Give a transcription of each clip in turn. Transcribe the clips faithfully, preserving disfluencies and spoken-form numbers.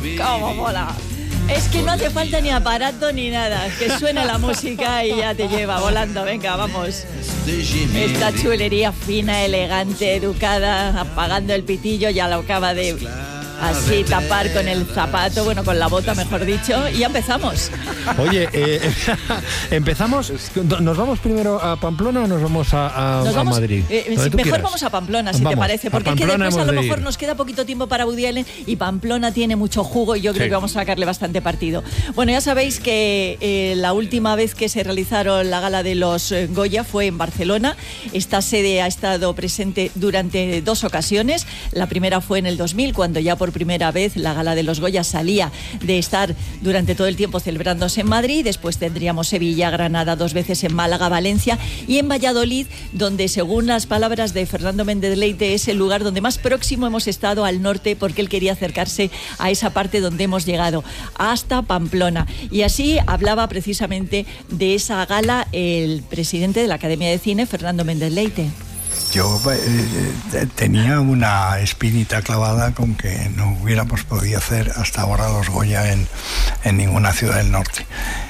¡Cómo mola! Es que no hace falta ni aparato ni nada, que suena la música y ya te lleva volando. Venga, vamos. Esta chulería fina, elegante, educada, apagando el pitillo, ya lo acaba de así tapar con el zapato, bueno, con la bota, mejor dicho, y ya empezamos. Oye, eh, empezamos. ¿Nos vamos primero a Pamplona o nos vamos a, a, nos vamos, a Madrid? Eh, si, mejor quieras. Vamos a Pamplona, si vamos, te parece, porque es que después a lo mejor nos queda poquito tiempo para Woody Allen y Pamplona tiene mucho jugo y yo creo sí. que vamos a sacarle bastante partido. Bueno, ya sabéis que eh, la última vez que se realizaron la gala de los eh, Goya fue en Barcelona. Esta sede ha estado presente durante dos ocasiones. La primera fue en el dos mil, cuando ya por primera vez la gala de los Goya salía de estar durante todo el tiempo celebrándose en Madrid. Después tendríamos Sevilla, Granada, dos veces en Málaga, Valencia y en Valladolid, donde según las palabras de Fernando Méndez Leite es el lugar donde más próximo hemos estado al norte, porque él quería acercarse a esa parte donde hemos llegado, hasta Pamplona. Y así hablaba precisamente de esa gala el presidente de la Academia de Cine, Fernando Méndez Leite. Yo eh, tenía una espinita clavada con que no hubiéramos podido hacer hasta ahora los Goya en, en ninguna ciudad del norte.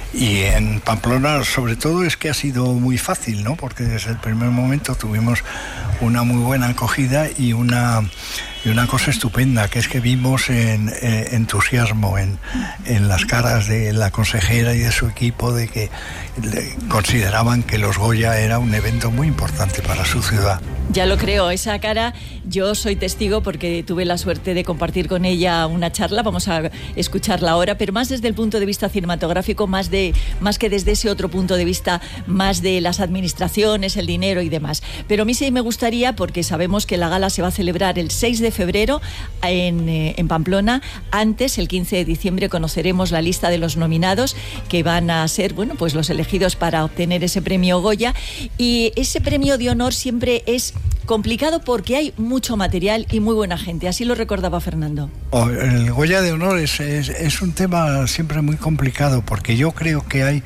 Y en Pamplona, sobre todo, es que ha sido muy fácil, ¿no? Porque desde el primer momento tuvimos una muy buena acogida y una, y una cosa estupenda, que es que vimos en, eh, entusiasmo en, en las caras de la consejera y de su equipo de que le, consideraban que los Goya era un evento muy importante para su ciudad. Ya lo creo, esa cara, yo soy testigo porque tuve la suerte de compartir con ella una charla, vamos a escucharla ahora, pero más desde el punto de vista cinematográfico, más, de, más que desde ese otro punto de vista, más de las administraciones, el dinero y demás. Pero a mí sí me gustaría, porque sabemos que la gala se va a celebrar el seis de febrero en, eh, en Pamplona. Antes, el quince de diciembre, conoceremos la lista de los nominados que van a ser, bueno, pues los elegidos para obtener ese premio Goya. Y ese premio de honor siempre es complicado porque hay mucho material y muy buena gente, así lo recordaba Fernando. Oh, el Goya de honor es, es, es un tema siempre muy complicado, porque yo creo que hay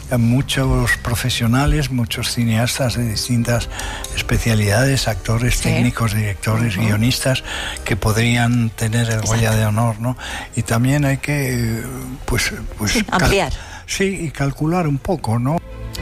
muchos profesionales, muchos cineastas de distintas especialidades, actores, sí. técnicos, directores, uh-huh. guionistas, que podrían tener el Goya Exacto. de honor, ¿no? Y también hay que, pues, pues sí, ampliar. Cal- sí, y calcular un poco, ¿no?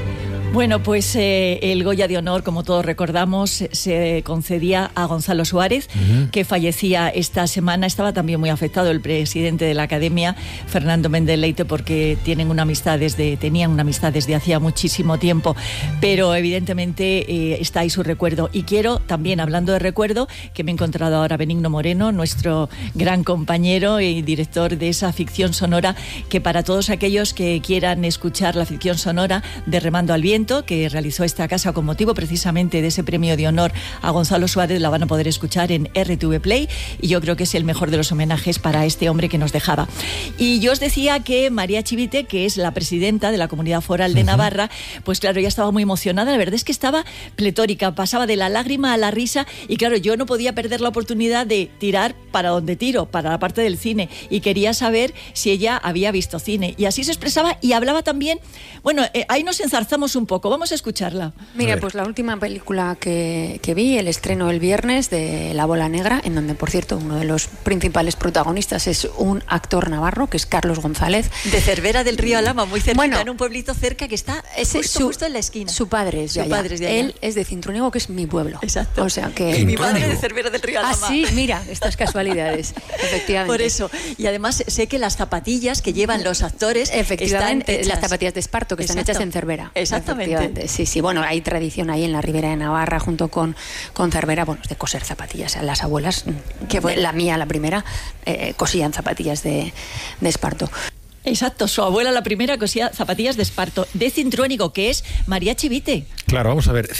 Bueno, pues eh, el Goya de honor, como todos recordamos, se, se concedía a Gonzalo Suárez, uh-huh. que fallecía esta semana. Estaba también muy afectado el presidente de la Academia, Fernando Méndez Leite, porque tienen una amistad desde, tenían una amistad desde hacía muchísimo tiempo, pero evidentemente eh, está ahí su recuerdo. Y quiero también, hablando de recuerdo, que me he encontrado ahora a Benigno Moreno, nuestro gran compañero y director de esa ficción sonora, que para todos aquellos que quieran escuchar la ficción sonora de Remando al Viento, que realizó esta casa con motivo precisamente de ese premio de honor a Gonzalo Suárez, la van a poder escuchar en R T V Play, y yo creo que es el mejor de los homenajes para este hombre que nos dejaba. Y yo os decía que María Chivite, que es la presidenta de la Comunidad Foral de Navarra, pues claro, ya estaba muy emocionada. La verdad es que estaba pletórica, pasaba de la lágrima a la risa, y claro, yo no podía perder la oportunidad de tirar para donde tiro, para la parte del cine, y quería saber si ella había visto cine, y así se expresaba y hablaba también. Bueno, eh, ahí nos enzarzamos un poco, vamos a escucharla. Mira, pues la última película que, que vi, el estreno el viernes de La Bola Negra, en donde, por cierto, uno de los principales protagonistas es un actor navarro, que es Carlos González. De Cervera del Río Alhama, muy cerca, bueno, en un pueblito cerca que está ese, justo, su, justo en la esquina. Su padre es de, su padre es de allá. Él es de Cintruénigo, que es mi pueblo. Exacto. O sea que... Y mi madre de Cervera del Río Alhama. Ah, sí, mira, estas casualidades, efectivamente. Por eso. Y además sé que las zapatillas que llevan los actores efectivamente, están hechas... las zapatillas de esparto, que Exacto. están hechas en Cervera. Exactamente. Sí, sí, bueno, hay tradición ahí en la Ribera de Navarra, junto con, con Cervera, bueno, de coser zapatillas. Las abuelas, que fue la mía, la primera, eh, cosían zapatillas de, de esparto. Exacto, su abuela la primera cosía zapatillas de esparto, de Cintruénigo, que es María Chivite. Claro, vamos a ver.